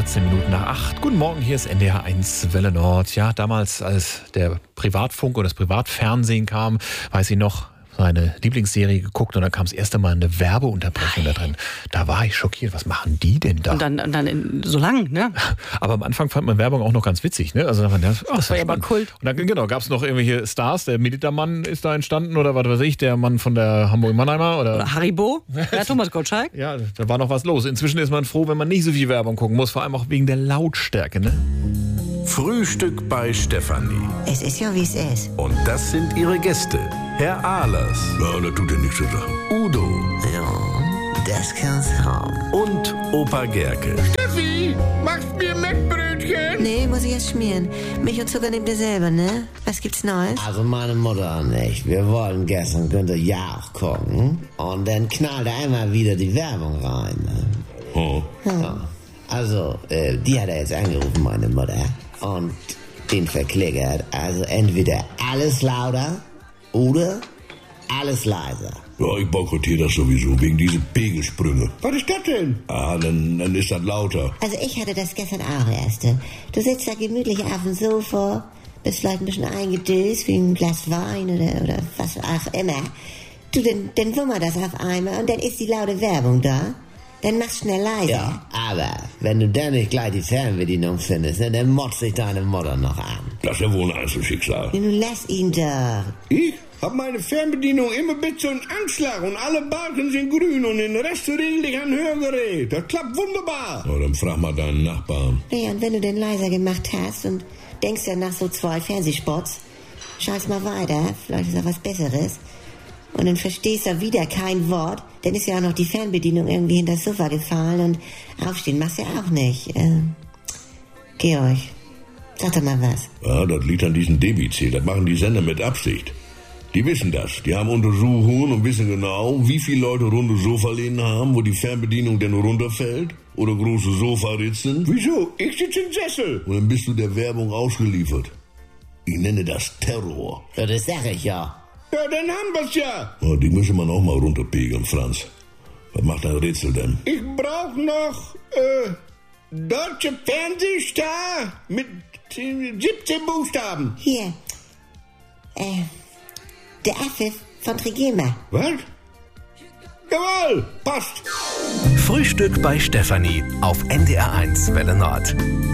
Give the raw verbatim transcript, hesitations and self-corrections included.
vierzehn Minuten nach acht. Guten Morgen, hier ist N D R eins Welle Nord. Ja, damals, als der Privatfunk oder das Privatfernsehen kam, weiß ich noch, seine Lieblingsserie geguckt und dann kam das erste Mal eine Werbeunterbrechung da drin. Da war ich schockiert. Was machen die denn da? Und dann, und dann in, so lang, ne? Aber am Anfang fand man Werbung auch noch ganz witzig, ne? Also da fand man, oh, das war ja mal Kult. Und dann genau, gab es noch irgendwelche Stars. Der Militermann ist da entstanden oder was weiß ich, der Mann von der Hamburg-Mannheimer oder, oder Haribo. Ja, Thomas Gottschalk. Ja, da war noch was los. Inzwischen ist man froh, wenn man nicht so viel Werbung gucken muss, vor allem auch wegen der Lautstärke, ne? Frühstück bei Stefanie. Es ist ja, wie es ist. Und das sind ihre Gäste. Herr Ahlers. Ja, da tut er nichts zu sagen. Udo. Ja, das kann's haben. Und Opa Gerke. Steffi, machst mir Mettbrötchen? Nee, muss ich erst schmieren. Milch und Zucker nehmt ihr selber, ne? Was gibt's Neues? Also meine Mutter und ich, wir wollten gestern Günther Jauch gucken. Und dann knallte einmal wieder die Werbung rein. Ne? Oh. Ja. Also, äh, die hat er jetzt angerufen, meine Mutter. Und den verklickert. Also entweder alles lauter oder alles leiser. Ja, ich boykottiere das sowieso, wegen dieser Pegelsprünge. Was ist das denn? Ah, dann, dann ist das lauter. Also ich hatte das gestern auch erst. Du sitzt da gemütlich auf dem Sofa, bist vielleicht ein bisschen eingedöst wie ein Glas Wein oder, oder was auch immer. Du, dann, dann wummert das auf einmal und dann ist die laute Werbung da. Dann mach's schnell leiser. Ja, aber wenn du dann nicht gleich die Fernbedienung findest, ne, dann motzt sich deine Mutter noch an. Das ist ja wohl ein Einzelschicksal. Nun lass ihn doch. Ich hab meine Fernbedienung immer bis zum Anschlag und alle Balken sind grün und den Rest regel ich an Hörgerät. Das klappt wunderbar. Oh, dann frag mal deinen Nachbarn. Naja, und wenn du den leiser gemacht hast und denkst dann nach so zwei Fernsehspots, schall's mal weiter, vielleicht ist da was Besseres. Und dann verstehst du wieder kein Wort, dann ist ja auch noch die Fernbedienung irgendwie hinter das Sofa gefallen und aufstehen machst du ja auch nicht. Äh, Georg, sag doch mal was. Ja, das liegt an diesem Debitel. Das machen die Sender mit Absicht. Die wissen das. Die haben Untersuchungen und wissen genau, wie viele Leute runde Sofalehnen haben, wo die Fernbedienung denn runterfällt. Oder große Sofaritzen. Wieso? Ich sitze im Sessel. Und dann bist du der Werbung ausgeliefert. Ich nenne das Terror. Ja, das sag ich ja. Ja, dann haben wir's ja. Ja, die müssen man auch mal runterpegeln, Franz. Was macht ein Rätsel denn? Ich brauch noch, äh, Deutsche Fernsehstar mit siebzehn Buchstaben. Hier, äh, der Affe von Trigema. Was? Jawohl, passt. Frühstück bei Stefanie auf N D R eins Welle Nord.